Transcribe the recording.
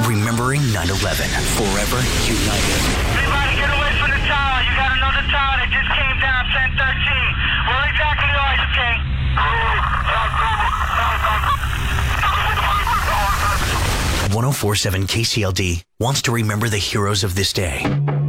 remembering 9/11. Forever united. Everybody get away from the tower. You got another tower that just came down, 1013. Where exactly are you, King? 104.7 KCLD wants to remember the heroes of this day.